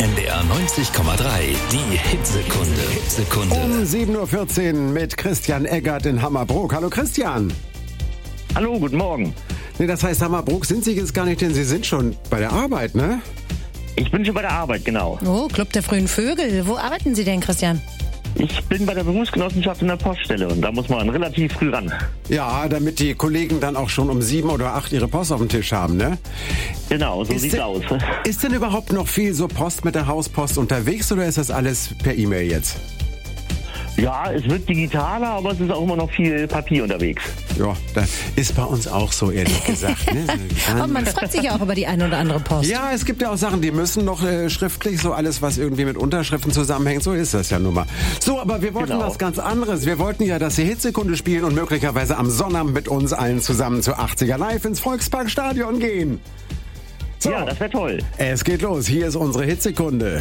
NDR 90,3, die Hitsekunde. Um 7.14 Uhr mit Christian Eggert in Hammerbrook. Hallo Christian. Hallo, guten Morgen. Nee, das heißt, Hammerbrook sind Sie jetzt gar nicht, denn Sie sind schon bei der Arbeit, ne? Ich bin schon bei der Arbeit, genau. Oh, Club der frühen Vögel. Wo arbeiten Sie denn, Christian? Ich bin bei der Berufsgenossenschaft in der Poststelle und da muss man relativ früh ran. Ja, damit die Kollegen dann auch schon um 7 oder 8 ihre Post auf dem Tisch haben, ne? Genau, so sieht's aus. Ist denn überhaupt noch viel so Post mit der Hauspost unterwegs oder ist das alles per E-Mail jetzt? Ja, es wird digitaler, aber es ist auch immer noch viel Papier unterwegs. Ja, das ist bei uns auch so, ehrlich gesagt. Ne? Und man freut sich ja auch über die eine oder andere Post. Ja, es gibt ja auch Sachen, die müssen noch schriftlich, so alles, was irgendwie mit Unterschriften zusammenhängt, so ist das ja nun mal. So, aber wir wollten was ganz anderes. Wir wollten ja, dass Sie Hitsekunde spielen und möglicherweise am Sonnabend mit uns allen zusammen zu 80er Live ins Volksparkstadion gehen. So, ja, das wäre toll. Es geht los. Hier ist unsere Hitsekunde.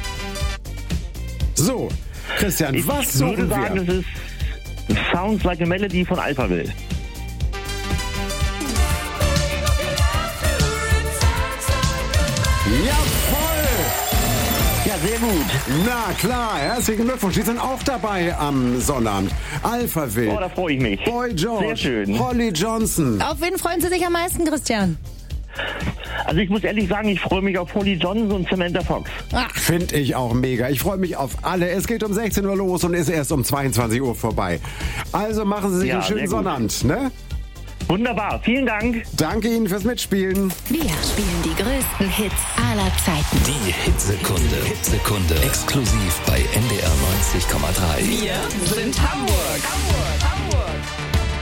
So, Christian, was suchen wir? Ich würde sagen, es ist Sounds Like a Melody von Alphaville. Jawohl! Ja, sehr gut. Na klar, herzlichen Glückwunsch. Die sind auch dabei am Sonnabend. Alphaville. Oh, da freue ich mich. Boy George. Sehr schön. Holly Johnson. Auf wen freuen Sie sich am meisten, Christian? Also ich muss ehrlich sagen, ich freue mich auf Holly Johnson und Samantha Fox. Finde ich auch mega. Ich freue mich auf alle. Es geht um 16 Uhr los und ist erst um 22 Uhr vorbei. Also machen Sie sich einen schönen Sonnabend, ne? Wunderbar, vielen Dank. Danke Ihnen fürs Mitspielen. Wir spielen die größten Hits aller Zeiten. Die Hitsekunde. Exklusiv bei NDR 90,3. Wir sind Hamburg.